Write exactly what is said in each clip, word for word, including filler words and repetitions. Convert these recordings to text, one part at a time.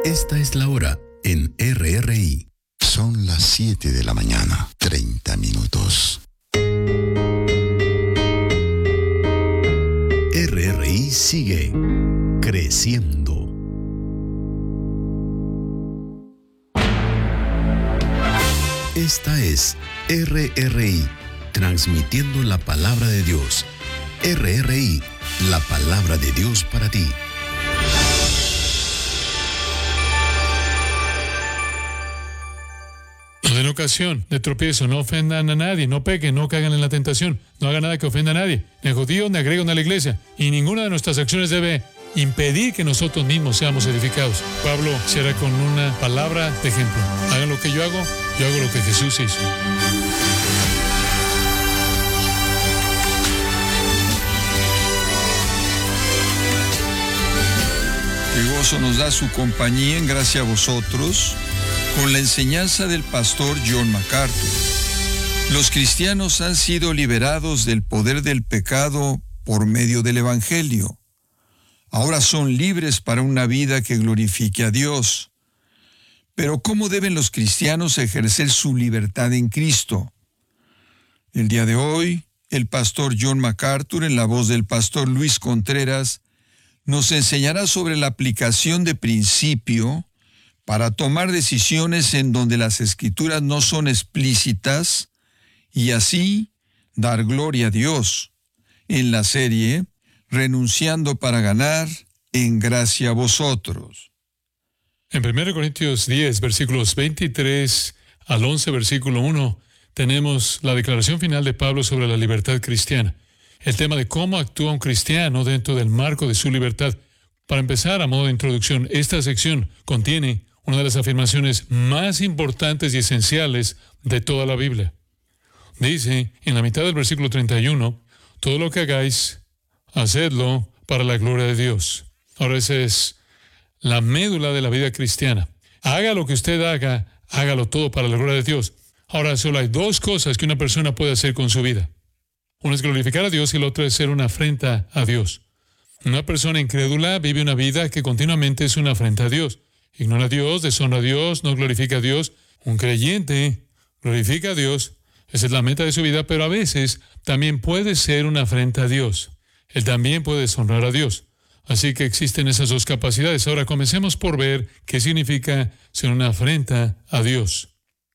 Esta es la hora en R R I. Son las siete de la mañana, treinta minutos. R R I sigue creciendo. Esta es R R I, transmitiendo la palabra de Dios. R R I, la palabra de Dios para ti. No den ocasión de tropiezo, no ofendan a nadie, no pequen, no caigan en la tentación, no hagan nada que ofenda a nadie, ni a judíos ni agreguen a la iglesia, y ninguna de nuestras acciones debe impedir que nosotros mismos seamos edificados. Pablo cierra con una palabra de ejemplo. Hagan lo que yo hago, yo hago lo que Jesús hizo. Qué gozo nos da su compañía en gracia a vosotros con la enseñanza del pastor John MacArthur. Los cristianos han sido liberados del poder del pecado por medio del Evangelio. Ahora son libres para una vida que glorifique a Dios. Pero ¿cómo deben los cristianos ejercer su libertad en Cristo? El día de hoy, el pastor John MacArthur, en la voz del pastor Luis Contreras, nos enseñará sobre la aplicación de principio para tomar decisiones en donde las Escrituras no son explícitas y así dar gloria a Dios. En la serie, Renunciando para ganar, en gracia a vosotros. En primera Corintios diez, versículos veintitrés al once, versículo uno, tenemos la declaración final de Pablo sobre la libertad cristiana. El tema de cómo actúa un cristiano dentro del marco de su libertad. Para empezar, a modo de introducción, esta sección contiene una de las afirmaciones más importantes y esenciales de toda la Biblia. Dice, en la mitad del versículo treinta y uno, todo lo que hagáis, hacedlo para la gloria de Dios. Ahora, esa es la médula de la vida cristiana. Haga lo que usted haga, hágalo todo para la gloria de Dios. Ahora, solo hay dos cosas que una persona puede hacer con su vida. Una es glorificar a Dios y la otra es ser una afrenta a Dios. Una persona incrédula vive una vida que continuamente es una afrenta a Dios. Ignora a Dios, deshonra a Dios, no glorifica a Dios. Un creyente glorifica a Dios. Esa es la meta de su vida, pero a veces también puede ser una afrenta a Dios. Él también puede deshonrar a Dios. Así que existen esas dos capacidades. Ahora comencemos por ver qué significa ser una afrenta a Dios.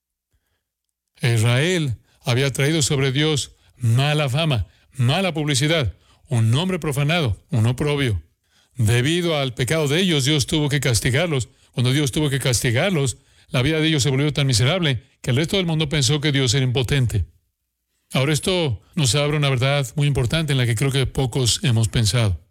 Israel había traído sobre Dios mala fama, mala publicidad, un nombre profanado, un oprobio. Debido al pecado de ellos, Dios tuvo que castigarlos. Cuando Dios tuvo que castigarlos, la vida de ellos se volvió tan miserable que el resto del mundo pensó que Dios era impotente. Ahora esto nos abre una verdad muy importante en la que creo que pocos hemos pensado.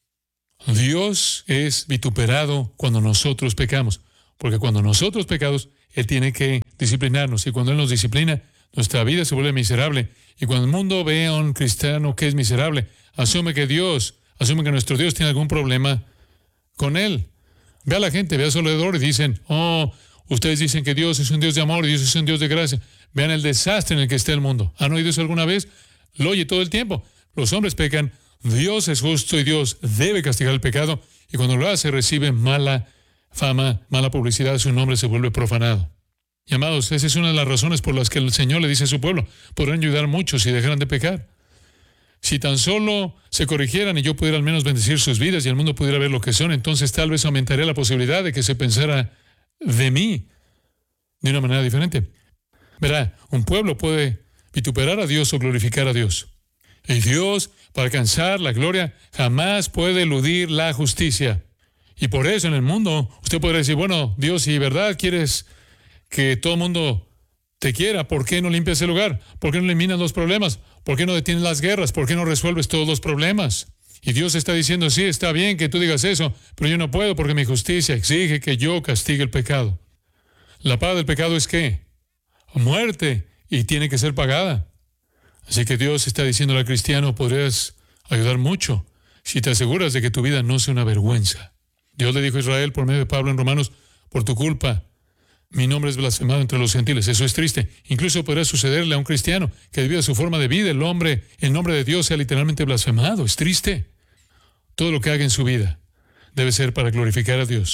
Dios es vituperado cuando nosotros pecamos, porque cuando nosotros pecamos, Él tiene que disciplinarnos, y cuando Él nos disciplina, nuestra vida se vuelve miserable. Y cuando el mundo ve a un cristiano que es miserable, asume que Dios, asume que nuestro Dios tiene algún problema con él. Ve a la gente, ve a su alrededor y dicen, oh, ustedes dicen que Dios es un Dios de amor, Dios es un Dios de gracia. Vean el desastre en el que está el mundo. ¿Han oído eso alguna vez? Lo oye todo el tiempo. Los hombres pecan, Dios es justo y Dios debe castigar el pecado. Y cuando lo hace, recibe mala fama, mala publicidad, su nombre se vuelve profanado. Y amados, esa es una de las razones por las que el Señor le dice a su pueblo, podrán ayudar mucho si dejaran de pecar. Si tan solo se corrigieran y yo pudiera al menos bendecir sus vidas y el mundo pudiera ver lo que son, entonces tal vez aumentaría la posibilidad de que se pensara de mí de una manera diferente. Verá, un pueblo puede vituperar a Dios o glorificar a Dios. Y Dios, para alcanzar la gloria, jamás puede eludir la justicia. Y por eso en el mundo, usted podrá decir, bueno, Dios, si de verdad quieres que todo el mundo te quiera, ¿por qué no limpias el lugar? ¿Por qué no eliminas los problemas? ¿Por qué no detienes las guerras? ¿Por qué no resuelves todos los problemas? Y Dios está diciendo, sí, está bien que tú digas eso, pero yo no puedo porque mi justicia exige que yo castigue el pecado. La paga del pecado es ¿qué? Muerte, y tiene que ser pagada. Así que Dios está diciendo al cristiano, podrías ayudar mucho si te aseguras de que tu vida no sea una vergüenza. Dios le dijo a Israel por medio de Pablo en Romanos, por tu culpa, mi nombre es blasfemado entre los gentiles. Eso es triste. Incluso podría sucederle a un cristiano que debido a su forma de vida, el hombre, el nombre de Dios sea literalmente blasfemado. Es triste. Todo lo que haga en su vida debe ser para glorificar a Dios.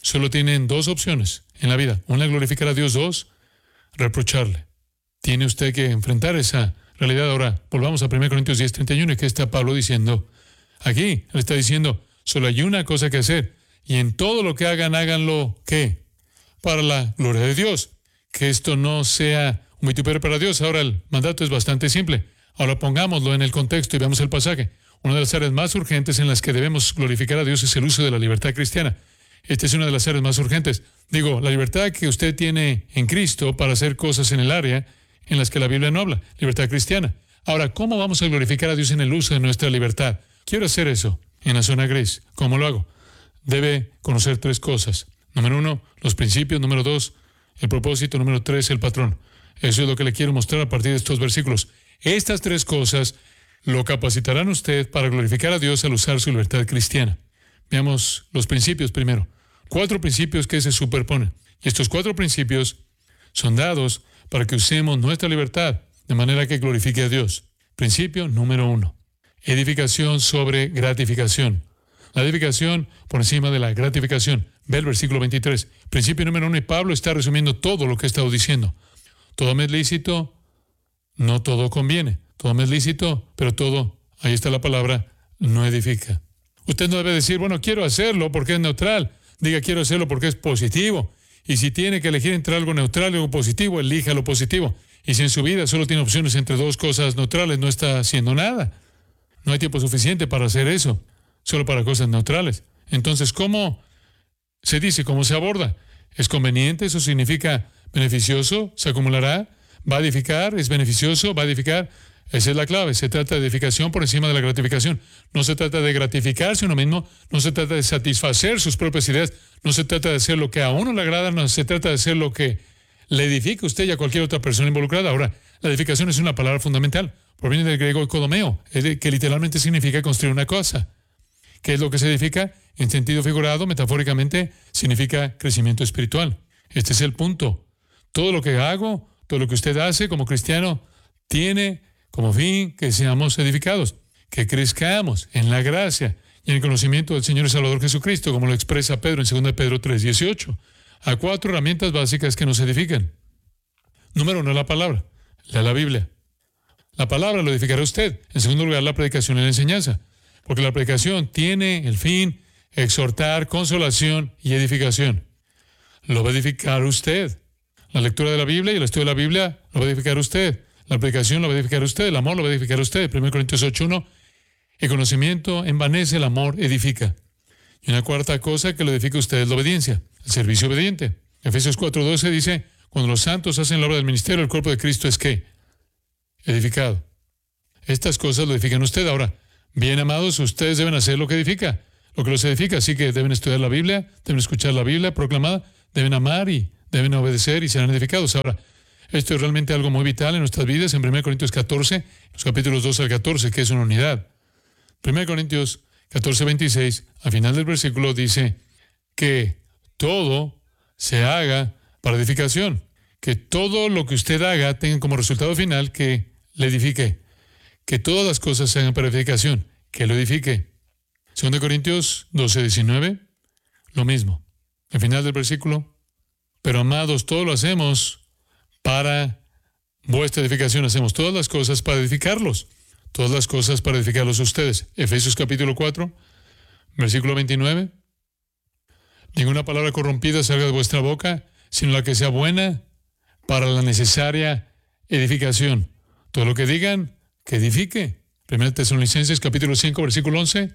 solo tienen dos opciones en la vida. Una, glorificar a Dios. Dos, reprocharle. Tiene usted que enfrentar esa realidad. Ahora, volvamos a primera Corintios diez, treinta y uno, y que está Pablo diciendo, aquí, él está diciendo, solo hay una cosa que hacer, y en todo lo que hagan, háganlo, ¿qué? Para la gloria de Dios. Que esto no sea un vituperio para Dios. Ahora, el mandato es bastante simple. Ahora pongámoslo en el contexto y veamos el pasaje. Una de las áreas más urgentes en las que debemos glorificar a Dios es el uso de la libertad cristiana. Esta es una de las áreas más urgentes. Digo, la libertad que usted tiene en Cristo para hacer cosas en el área en las que la Biblia no habla, libertad cristiana. Ahora, ¿cómo vamos a glorificar a Dios en el uso de nuestra libertad? Quiero hacer eso en la zona gris. ¿Cómo lo hago? Debe conocer tres cosas. Número uno, los principios. Número dos, el propósito. Número tres, el patrón. Eso es lo que le quiero mostrar a partir de estos versículos. Estas tres cosas lo capacitarán usted para glorificar a Dios al usar su libertad cristiana. Veamos los principios primero. Cuatro principios que se superponen. Y estos cuatro principios son dados para que usemos nuestra libertad de manera que glorifique a Dios. Principio número uno. Edificación sobre gratificación. La edificación por encima de la gratificación. Ve el versículo veintitrés. Principio número uno, y Pablo está resumiendo todo lo que he estado diciendo. Todo me es lícito, no todo conviene. Todo me es lícito, pero todo, ahí está la palabra, no edifica. Usted no debe decir, bueno, quiero hacerlo porque es neutral. Diga, quiero hacerlo porque es positivo. Y si tiene que elegir entre algo neutral y algo positivo, elija lo positivo. Y si en su vida solo tiene opciones entre dos cosas neutrales, no está haciendo nada. No hay tiempo suficiente para hacer eso, solo para cosas neutrales. Entonces, ¿cómo se dice? ¿Cómo se aborda? ¿Es conveniente? ¿Eso significa beneficioso? ¿Se acumulará? ¿Va a edificar? ¿Es beneficioso? ¿Va a edificar? Esa es la clave. Se trata de edificación por encima de la gratificación. No se trata de gratificarse uno mismo, no se trata de satisfacer sus propias ideas, no se trata de hacer lo que a uno le agrada, no se trata de hacer lo que le edifica a usted y a cualquier otra persona involucrada. Ahora, la edificación es una palabra fundamental. Proviene del griego oikodomeo, que literalmente significa construir una cosa. ¿Qué es lo que se edifica? En sentido figurado, metafóricamente, significa crecimiento espiritual. Este es el punto. Todo lo que hago, todo lo que usted hace como cristiano, tiene como fin que seamos edificados, que crezcamos en la gracia y en el conocimiento del Señor y Salvador Jesucristo, como lo expresa Pedro en segunda de Pedro tres dieciocho. A cuatro herramientas básicas que nos edifican. Número uno, la palabra. Lea la Biblia. La palabra lo edificará usted. En segundo lugar, la predicación y la enseñanza. Porque la predicación tiene el fin exhortar, consolación y edificación. Lo va a edificar usted. La lectura de la Biblia y el estudio de la Biblia lo va a edificar usted. La predicación lo va a edificar usted. El amor lo va a edificar usted. primera Corintios ocho uno. El conocimiento envanece, el amor edifica. Y una cuarta cosa que lo edifica usted es la obediencia, el servicio obediente. Efesios cuatro doce dice, cuando los santos hacen la obra del ministerio, el cuerpo de Cristo es ¿qué? Edificado. Estas cosas lo edifican usted. Ahora, bien amados, ustedes deben hacer lo que edifica, lo que los edifica. Así que deben estudiar la Biblia, deben escuchar la Biblia proclamada, deben amar y deben obedecer y serán edificados. Ahora, esto es realmente algo muy vital en nuestras vidas. En primera Corintios catorce, los capítulos doce al catorce, que es una unidad. primera Corintios catorce veintiséis, al final del versículo dice que todo se haga para edificación. Que todo lo que usted haga tenga como resultado final que le edifique. Que todas las cosas se hagan para edificación, que lo edifique. segunda Corintios doce diecinueve, lo mismo. Al final del versículo, pero amados, todo lo hacemos para vuestra edificación. Hacemos todas las cosas para edificarlos. Todas las cosas para edificarlos a ustedes. Efesios capítulo cuatro, versículo veintinueve. Ninguna palabra corrompida salga de vuestra boca, sino la que sea buena para la necesaria edificación. Todo lo que digan, que edifique. primera Tesalonicenses capítulo cinco, versículo once.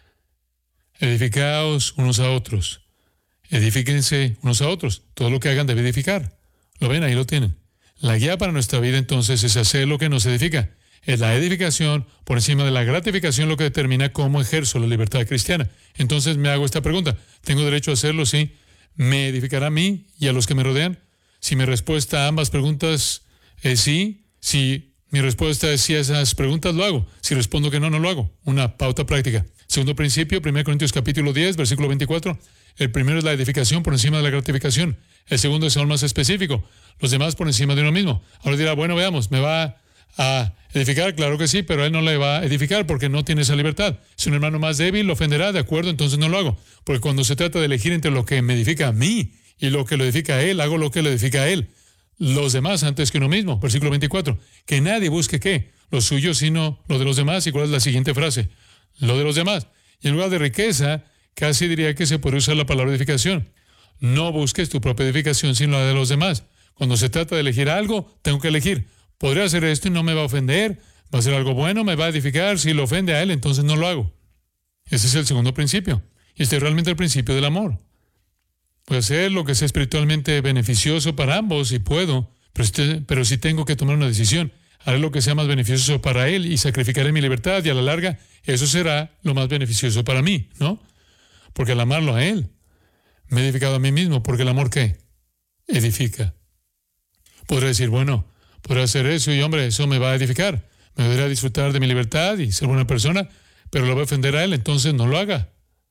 Edificaos unos a otros. Edifíquense unos a otros. Todo lo que hagan debe edificar. Lo ven, ahí lo tienen. La guía para nuestra vida entonces es hacer lo que nos edifica. Es la edificación por encima de la gratificación lo que determina cómo ejerzo la libertad cristiana. Entonces me hago esta pregunta. ¿Tengo derecho a hacerlo? Sí. ¿Me edificará a mí y a los que me rodean? Si mi respuesta a ambas preguntas es sí, si mi respuesta es sí a esas preguntas, lo hago. Si respondo que no, no lo hago. Una pauta práctica. Segundo principio, primera Corintios capítulo diez, versículo veinticuatro. El primero es la edificación por encima de la gratificación. El segundo es aún más específico. Los demás por encima de uno mismo. Ahora dirá, bueno, veamos, ¿me va a edificar, claro que sí, pero a él no le va a edificar porque no tiene esa libertad. Si un hermano más débil lo ofenderá, de acuerdo, entonces no lo hago. Porque cuando se trata de elegir entre lo que me edifica a mí y lo que lo edifica a él, hago lo que lo edifica a él. Los demás antes que uno mismo. Versículo veinticuatro. Que nadie busque qué, lo suyo, sino lo de los demás. ¿Y cuál es la siguiente frase? Lo de los demás. Y en lugar de riqueza, casi diría que se puede usar la palabra edificación. No busques tu propia edificación, sino la de los demás. Cuando se trata de elegir algo, tengo que elegir. Podría hacer esto y no me va a ofender. Va a ser algo bueno, me va a edificar. Si lo ofende a él, entonces no lo hago. Ese es el segundo principio. Y este es realmente el principio del amor. Puedo hacer lo que sea espiritualmente beneficioso para ambos, si puedo, pero si, pero si tengo que tomar una decisión, haré lo que sea más beneficioso para él y sacrificaré mi libertad, y a la larga eso será lo más beneficioso para mí, ¿no? Porque al amarlo a él, me he edificado a mí mismo, porque el amor, ¿qué? Edifica. Podré decir, bueno, podré hacer eso y, hombre, eso me va a edificar. Me deberá disfrutar de mi libertad y ser buena persona, pero lo va a ofender a él, entonces no lo haga.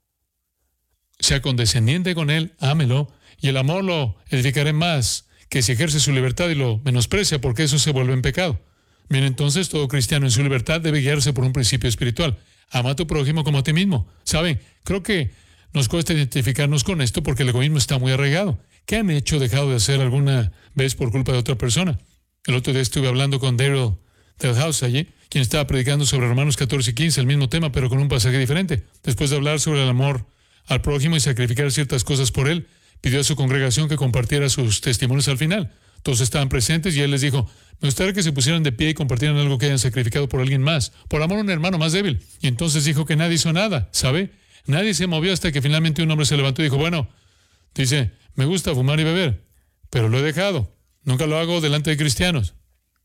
Sea condescendiente con él, ámelo, y el amor lo edificaré más que si ejerce su libertad y lo menosprecia, porque eso se vuelve en pecado. Bien, entonces todo cristiano en su libertad debe guiarse por un principio espiritual. Ama a tu prójimo como a ti mismo. ¿Saben? Creo que nos cuesta identificarnos con esto porque el egoísmo está muy arraigado. ¿Qué han hecho o dejado de hacer alguna vez por culpa de otra persona? El otro día estuve hablando con Daryl Delhouse allí, quien estaba predicando sobre Romanos catorce y quince, el mismo tema, pero con un pasaje diferente. Después de hablar sobre el amor al prójimo y sacrificar ciertas cosas por él, pidió a su congregación que compartiera sus testimonios al final. Todos estaban presentes y él les dijo, me gustaría que se pusieran de pie y compartieran algo que hayan sacrificado por alguien más, por amor a un hermano más débil. Y entonces dijo que nadie hizo nada, ¿sabe? Nadie se movió hasta que finalmente un hombre se levantó y dijo, bueno, dice, me gusta fumar y beber, pero lo he dejado. Nunca lo hago delante de cristianos.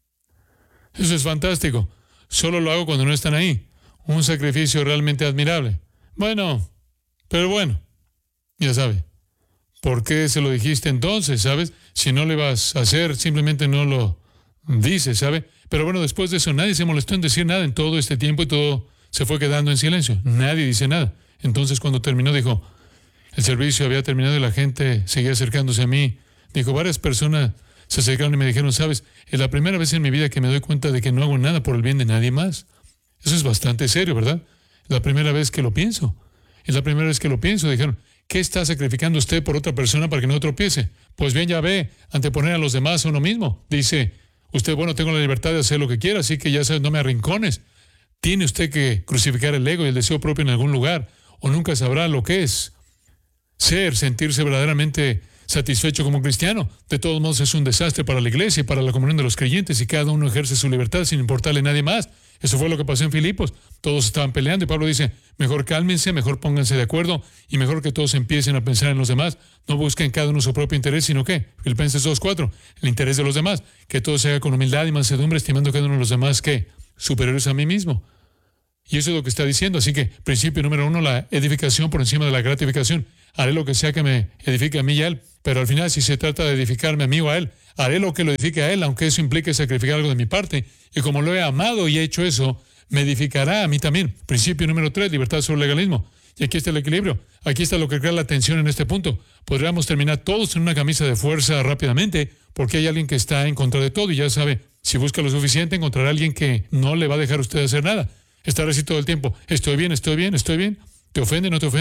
Eso es fantástico. Solo lo hago cuando no están ahí. Un sacrificio realmente admirable. Bueno, pero bueno, ya sabe. ¿Por qué se lo dijiste entonces, sabes? Si no le vas a hacer, simplemente no lo dices, ¿sabe? Pero bueno, después de eso, nadie se molestó en decir nada en todo este tiempo y todo se fue quedando en silencio. Nadie dice nada. Entonces, cuando terminó, dijo, el servicio había terminado y la gente seguía acercándose a mí. Dijo, varias personas se acercaron y me dijeron, sabes, es la primera vez en mi vida que me doy cuenta de que no hago nada por el bien de nadie más. Eso es bastante serio, ¿verdad? Es la primera vez que lo pienso. Es la primera vez que lo pienso. Dijeron, ¿qué está sacrificando usted por otra persona para que no tropiece? Pues bien, ya ve, anteponer a los demás a uno mismo. Dice, usted, bueno, tengo la libertad de hacer lo que quiera, así que ya sabes, no me arrincones. Tiene usted que crucificar el ego y el deseo propio en algún lugar, o nunca sabrá lo que es ser, sentirse verdaderamente satisfecho como cristiano. De todos modos, es un desastre para la iglesia y para la comunión de los creyentes, y cada uno ejerce su libertad sin importarle a nadie más. Eso fue lo que pasó en Filipos. Todos estaban peleando y Pablo dice, mejor cálmense, mejor pónganse de acuerdo y mejor que todos empiecen a pensar en los demás. No busquen cada uno su propio interés, sino que, Filipenses dos cuatro, el interés de los demás. Que todo se haga con humildad y mansedumbre, estimando cada uno de los demás que superiores a mí mismo. Y eso es lo que está diciendo. Así que, principio número uno, la edificación por encima de la gratificación. Haré lo que sea que me edifique a mí y a él, pero al final, si se trata de edificarme a mí o a él, haré lo que lo edifique a él, aunque eso implique sacrificar algo de mi parte. Y como lo he amado y he hecho eso, me edificará a mí también. Principio número tres, libertad sobre el legalismo. Y aquí está el equilibrio. Aquí está lo que crea la tensión en este punto. Podríamos terminar todos en una camisa de fuerza rápidamente, porque hay alguien que está en contra de todo y ya sabe, si busca lo suficiente, encontrará a alguien que no le va a dejar a usted hacer nada. Estar así todo el tiempo. Estoy bien, estoy bien, estoy bien. ¿Te ofende, no te ofende?